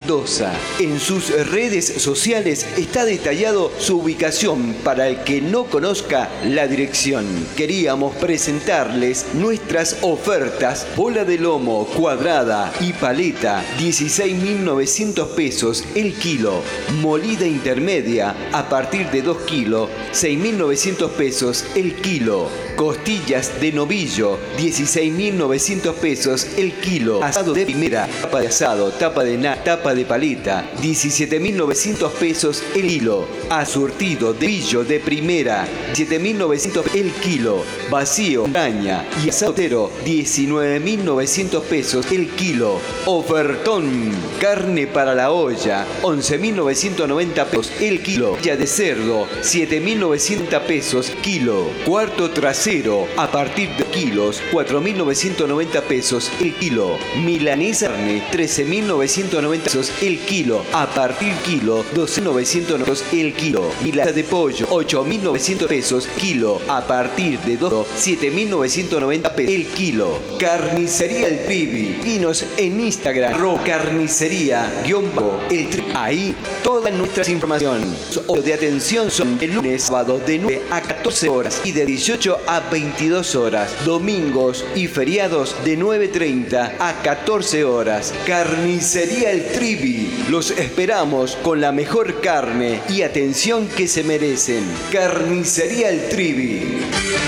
Mendoza. En sus redes sociales está detallado su ubicación para el que no conozca la dirección. Queríamos presentarles nuestras ofertas: bola de lomo cuadrada y paleta, 16.900 pesos el kilo. Molida intermedia a partir de 2 kilos, 6.900 pesos el kilo. Costillas de novillo, 16.900 pesos el kilo. Asado de primera, tapa de asado, tapa de tapa de paleta, 17.900 pesos el kilo. Asurtido de novillo de primera, 7.900 el kilo. Vacío, caña y asado entero, 19.900 pesos el kilo. Ofertón, carne para la olla, 11.990 pesos el kilo. Ya de cerdo, 7.900 pesos kilo. Cuarto trasero a partir de kilos, 4.990 pesos el kilo. Milanesa carne, 13.990 pesos el kilo. A partir kilo, 12.900 pesos el kilo. Milanesa de pollo, 8.900 pesos kilo. A partir de 2, 7.990 pesos el kilo. Carnicería El Trivi. Guinos en Instagram, carnicería_el Trivi. Ahí toda nuestra información. Horas de atención son de lunes, sábado de 9 a 14 horas y de 18 a 22 horas. Domingos y feriados de 9:30 a 14 horas. Carnicería El Trivi. Los esperamos con la mejor carne y atención que se merecen. Carnicería El Trivi.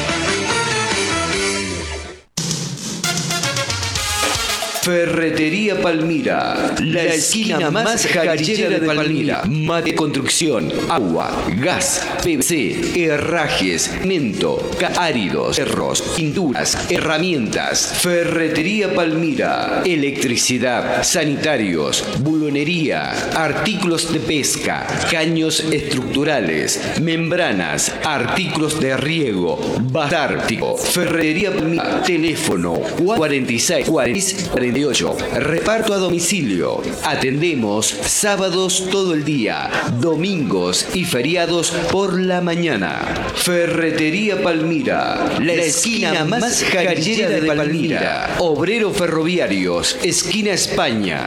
Ferretería Palmira, la esquina más jarillera de Palmira. Mate construcción, agua, gas, PVC, herrajes, cemento, áridos, cerros, pinturas, herramientas. Ferretería Palmira, electricidad, sanitarios, bulonería, artículos de pesca, caños estructurales, membranas, artículos de riego, basártico. Ferretería Palmira, teléfono 46 48. Reparto a domicilio. Atendemos sábados todo el día, domingos y feriados por la mañana. Ferretería Palmira, la esquina más jarillera de Palmira. Obrero Ferroviarios, esquina España.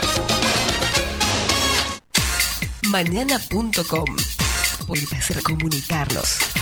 Mañana.com. Por el placer comunicarnos.